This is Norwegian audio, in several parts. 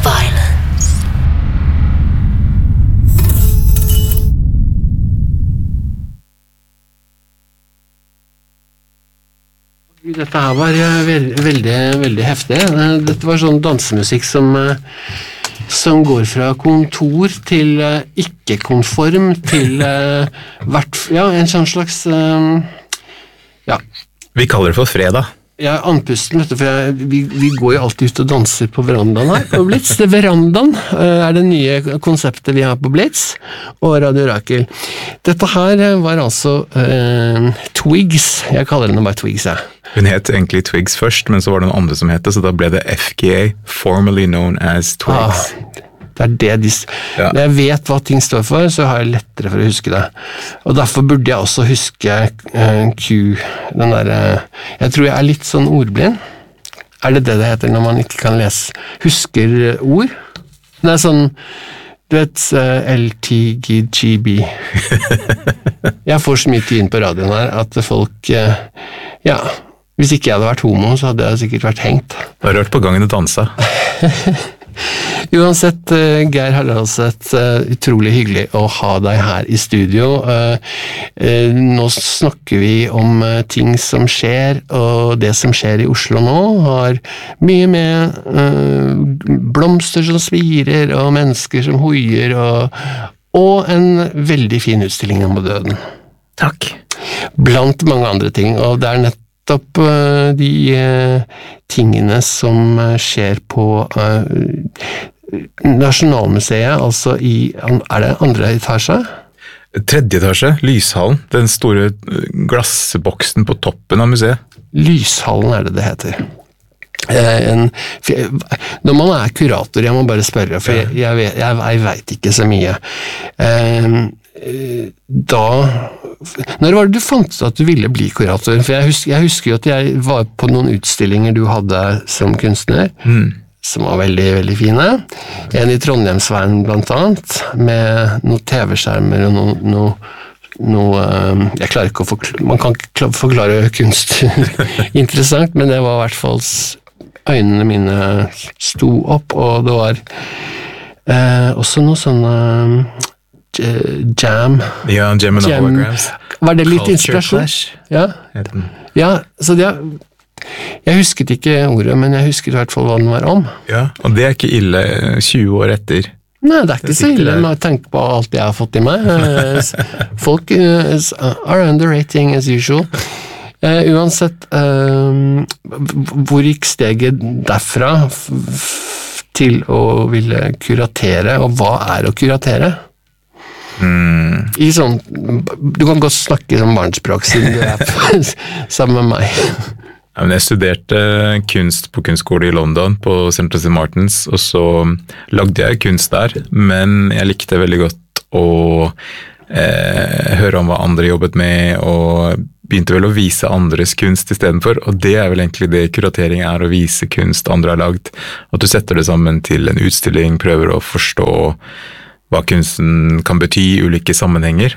violence. Dette her var veldig heftig. Dette var sånn dansemusikk som går fra kontor til ikke-konform til en sånn slags Vi kaller det for fredag. Jeg er andpusten, vet du, for vi går jo alltid ut og danser på verandaen her på Blitz. Det verandaen er det nye konseptet vi har på Blitz og Radio Rakel. Dette her var altså Twigs. Jeg kaller henne bare Twigs, jeg. Hun het egentlig Twigs først, men så var det noen andre som het det, så da ble det FKA, formerly known as Twigs. Det er det Når jeg vet hva ting står for, så har jeg lettere for å huske det. Og derfor burde jeg også huske Q, den der jeg tror jeg er litt sånn ordblind. Er det heter når man ikke kan lese husker ord? Det er sånn du vet, LTGGB. Jeg får så mye tid inn på radioen her at folk hvis ikke jeg hadde vært homo, så hadde jeg sikkert vært hengt. Du har rørt på gangen og dansa. Uansett, Geir Haraldseth, utrolig hyggelig å ha deg her i studio. Nå snakker vi om ting som skjer, og det som skjer i Oslo nå har mye med blomster som spirer, og mennesker som hoier, og en veldig fin utstilling om døden. Takk. Blant mange andre ting, og det er nettopp de tingene som skjer på Nasjonalmuseet, altså er det andre etasje? Tredje etasje, Lyshallen, den store glassboksen på toppen av museet. Lyshallen det heter. Når man er kurator, jeg må bare spørre, for jeg vet ikke så mye. Når var det du fant ut at du ville bli kurator? For jeg husker jo at jeg var på noen utstillinger du hadde som kunstner, som var veldig, veldig fine. En i Trondheimsveien blant annet, med noen TV-skjermer og noe jeg klarer ikke å forklare, man kan ikke forklare kunst interessant, men det var i hvert fall øynene mine sto opp, og det var også noe sånne jam. Ja, Jam and Holograms. Var det litt inspirasjon? Ja, så jeg husket ikke ordet, men jeg husket i hvert fall hva den var om. Ja, og det er ikke ille 20 år etter. Nei, det er ikke så ille med å tenke på alt jeg har fått i meg. Folk are underrating as usual. Uansett, hvor gikk steget derfra til å ville kuratere, og hva er å kuratere? I sånn, du kan godt snakke som barnespråk siden du er sammen med meg. Ja, men jeg studerte kunst på kunstskole i London på St. Martins, og så lagde jeg kunst der, men jeg likte veldig godt å høre om hva andre jobbet med, og begynte vel å vise andres kunst i stedet for, og det er vel egentlig det kuratering er, å vise kunst andre har lagd, at du setter det sammen til en utstilling, prøver å forstå hva kunsten kan bety i ulike sammenhenger,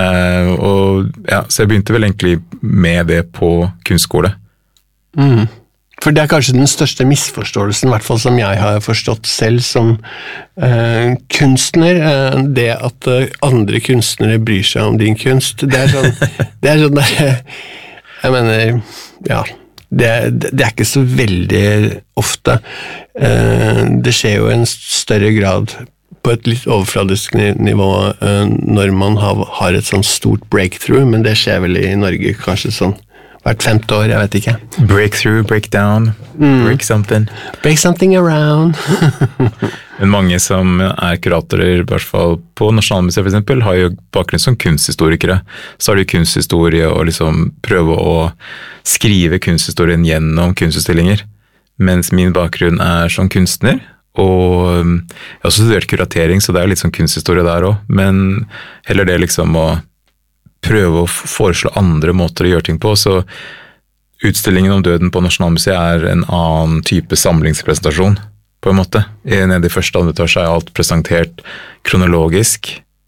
så jeg begynte vel egentlig med det på kunstskole. For det er kanskje den største misforståelsen, i hvert fall som jeg har forstått selv som kunstner, det at andre kunstnere bryr seg om din kunst. Det er sånn der, jeg mener, det er ikke så veldig ofte. Det skjer jo i en større grad på et litt overfladisk nivå når man har et sånn stort breakthrough, men det skjer vel i Norge kanskje sånn hvert 5. år, jeg vet ikke. Breakthrough, breakdown, break something. Break something around. Men mange som er kuratorer, i hvert fall på Nasjonalmuseet for eksempel, har jo bakgrunn som kunsthistorikere. Så har de kunsthistorie og liksom prøve å skrive kunsthistorien gjennom kunstutstillinger. Mens min bakgrunn er som kunstner, og jeg har også studert kuratering, så det er litt sånn kunsthistorie der også, men heller det liksom å prøve å foreslå andre måter å gjøre ting på, så utstillingen om døden på Nasjonalmuseet er en annen type samlingspresentasjon, på en måte. Nede i første og andre etasje er alt presentert kronologisk,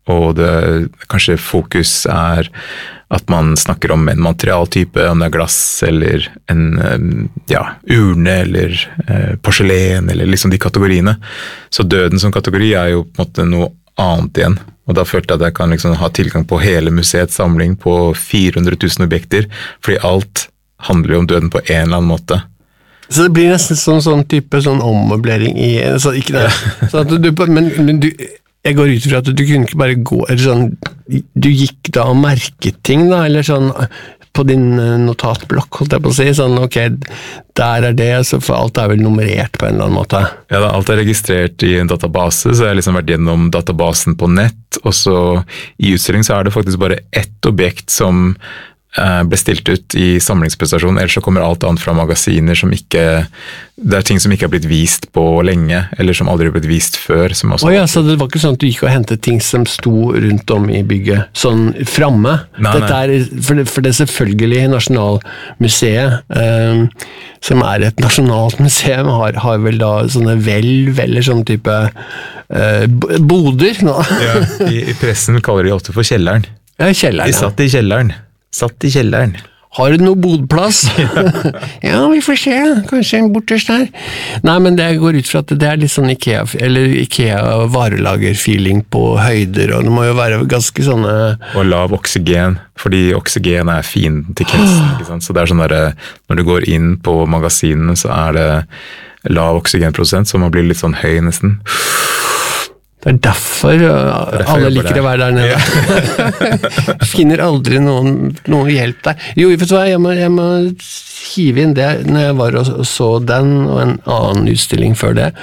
og kanskje fokus at man snakker om en materialtype, om det glass eller en urne eller porselen eller liksom de kategoriene. Så døden som kategori jo på en måte noe annet igjen. Og da følte jeg at jeg kan liksom ha tilgang på hele museets samling på 400 000 objekter, fordi alt handler jo om døden på en eller annen måte. Så det blir nesten sånn type ommøblering i så ikke det. Så at men du jeg går ut fra at du kunne ikke bare gå eller sånn, du gikk da og merket ting da, eller sånn på din notatblokk, holdt jeg på å si, sånn ok, der det, så for alt vel nummerert på en eller annen måte. Ja, alt registrert i en database, så jeg liksom vært gjennom databasen på nett, og så i utstilling så det faktisk bare ett objekt som ble stilt ut i samlingspresentasjon, ellers så kommer alt annet fra magasiner som ikke, det ting som ikke har blitt vist på lenge, eller som aldri har blitt vist før. Som også så det var ikke sånn at du gikk og hentet ting som sto rundt om i bygget, sånn framme? Dette for det selvfølgelig Nasjonalmuseet, som et nasjonalt museum, har vel da sånne eller sånn type boder nå. Ja, i pressen kaller de ofte for kjelleren. Ja, kjelleren. Satt i kjelleren. Har du noe bodplass? Ja, vi får se. Kanskje en bortest der. Nei, men det går ut fra at det litt sånn IKEA varelager-feeling på høyder, og det må jo være ganske sånne... Og lav oksygen, fordi oksygen fienden til kunsten, ikke sant? Så det sånn der, når du går inn på magasinene, så det lav oksygenprosent, så man blir litt sånn høy nesten. Det derfor alle liker å være der nede. Finner aldri noen hjelp der. Jo, vet du hva, jeg må hive inn det. Når jeg var og så den, og en annen utstilling før det,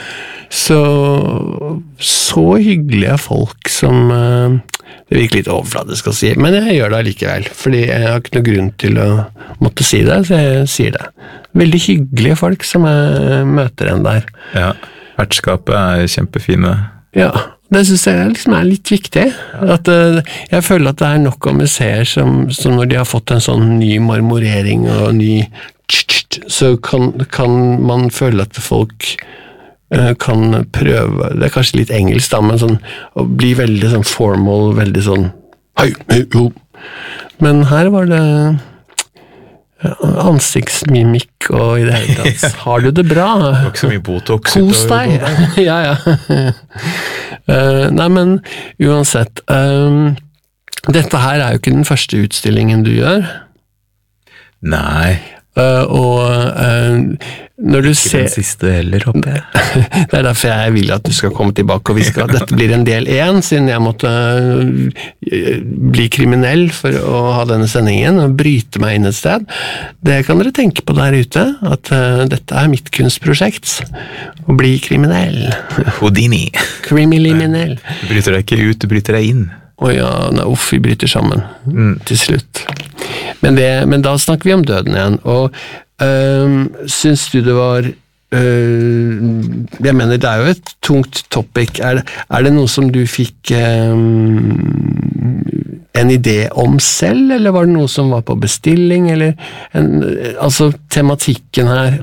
så hyggelige folk som det virker litt overfladisk å si, men jeg gjør det likevel, fordi jeg har ikke noe grunn til å måtte si det, så jeg sier det. Veldig hyggelige folk som jeg møter en der. Ja, vertskapet kjempefine. Ja, det synes jeg liksom litt viktig. At jeg føler at det nok av museer som når de har fått en sånn ny marmorering og ny så kan man føle at folk kan prøve, det kanskje litt engelsk da, men sånn, å bli veldig sånn formal, veldig sånn hei, jo. Men her var det ansiktsmimikk og i det hele tatt. Har du det bra? Det var ikke så mye botox. Kos deg. Ja. Nei, men uansett, dette her jo ikke den første utstillingen du gjør. Nei. Og når du ser... Ikke den siste heller, håper jeg. Det derfor jeg vil at du skal komme tilbake, og dette blir en del 1, siden jeg måtte bli kriminell for å ha denne sendingen, og bryte meg inn et sted. Det kan dere tenke på der ute, at dette mitt kunstprosjekt, å bli kriminell. Houdini. Kriminell. Du bryter deg ikke ut, du bryter deg inn. Vi bryter sammen til slutt. Men da snakker vi om døden igjen, og synes du det var jeg mener det jo et tungt topic, det noe som du fikk en idé om selv, eller var det noe som var på bestilling, eller altså tematikken her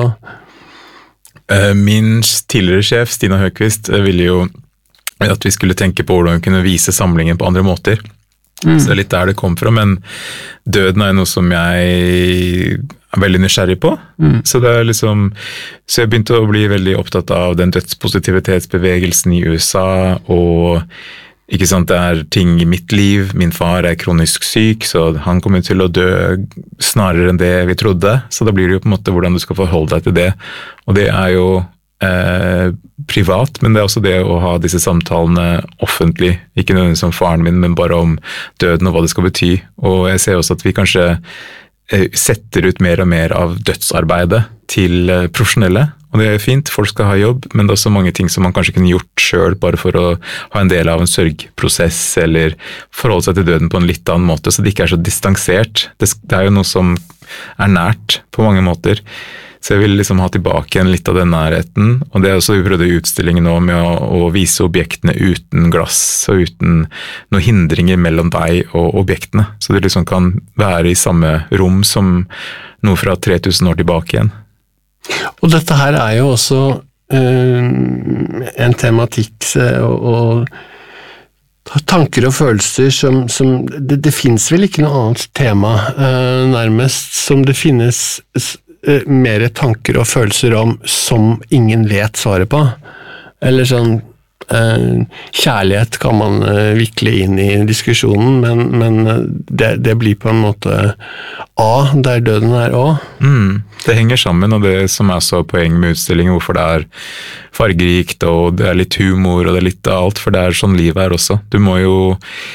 Min tidligere sjef Stina Høgqvist ville jo at vi skulle tenke på hvordan vi kunne vise samlingen på andre måter. Så det litt der det kom fra, men døden jo noe som jeg veldig nysgjerrig på. Så det liksom, så jeg begynte å bli veldig opptatt av den dødspositivitetsbevegelsen i USA, og ikke sant, det ting i mitt liv. Min far kronisk syk, så han kommer til å dø snarere enn det vi trodde, så da blir det jo på en måte hvordan du skal forholde deg til det, og det jo privat, men det også det å ha disse samtalene offentlig, ikke nødvendigvis om faren min, men bare om døden og hva det skal bety. Og jeg ser også at vi kanskje setter ut mer og mer av dødsarbeidet til profesjonelle, og det fint, folk skal ha jobb, men det også mange ting som man kanskje kunne gjort selv bare for å ha en del av en sørgprosess, eller forholde seg til døden på en litt annen måte, så det ikke så distansert. Det jo noe som nært på mange måter. Så jeg vil liksom ha tilbake igjen litt av den nærheten, og det også vi prøvde i utstillingen nå med å vise objektene uten glass og uten noen hindringer mellom deg og objektene, så det liksom kan være i samme rom som noe fra 3000 år tilbake igjen. Og dette her jo også en tematikk, og tanker og følelser som det finnes vel ikke noe annet tema nærmest som det finnes mer tanker og følelser om som ingen vet svaret på. Eller sånn kjærlighet kan man vikle inn i diskusjonen, men det blir på en måte A, der døden er A. Det henger sammen, og det som er så poeng med utstillingen, hvorfor det er fargerikt, og det er litt humor, og det er litt av alt, for det er sånn livet er også. Du må jo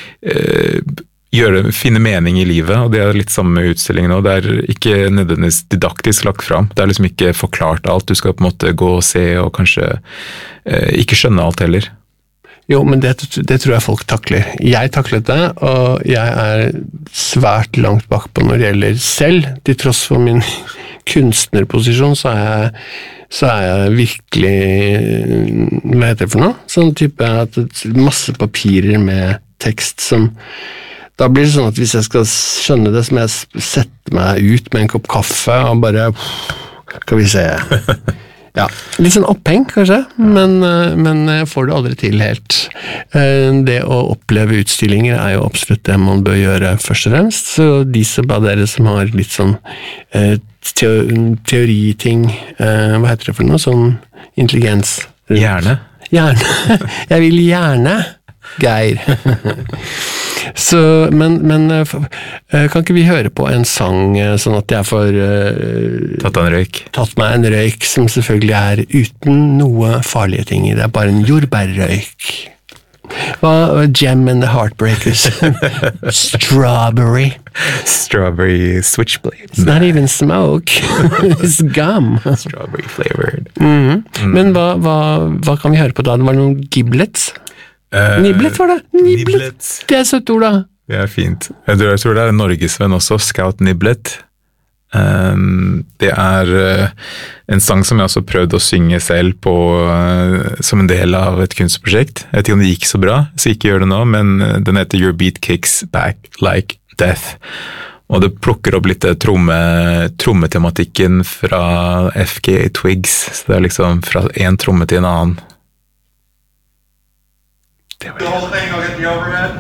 finne mening i livet, og det er litt samme med utstillingen også. Det er ikke nødvendigvis didaktisk lagt fram. Det er liksom ikke forklart alt. Du skal på en måte gå og se, og kanskje ikke skjønne alt heller. Jo, men det tror jeg folk takler. Jeg taklet det, og jeg er svært langt bakpå når det gjelder selv. Til tross for min kunstnerposisjon, så er jeg virkelig, hva heter det for noe? Sånn type at masse papirer med tekst som da blir det sånn at hvis jeg skal skjønne det, så må jeg sette meg ut med en kopp kaffe og bare, skal vi se, ja, litt sånn oppheng kanskje, men jeg får det aldri til helt. Det å oppleve utstillinger er jo absolutt det man bør gjøre først og fremst, så de av dere som har litt sånn teoriting, hva heter det for noe, sånn intelligens? Gjerne. Jeg vil gjerne, Geir. Så, men kan ikke vi høre på en sang sånn at jeg får tatt meg en røyk som selvfølgelig er uten noe farlige ting i det, er bare en jordbærrøyk. Gem and the Heartbreakers. Strawberry switchblade. It's not even smoke. It's gum. Strawberry flavored. Men hva kan vi høre på da? Det var noen giblets. Niblet var det? Niblet. Det er søtt ord da. Det er fint. Jeg tror det er Norgesvenn også, Scout Niblet. Det er en sang som jeg også prøvde å synge selv på, som en del av et kunstprosjekt. Jeg vet ikke om det gikk så bra, så ikke gjør det nå, men den heter Your Beat Kicks Back Like Death. Og det plukker opp litt trommetematikken fra FKA Twigs, så det er liksom fra en tromme til en annen. Det var det.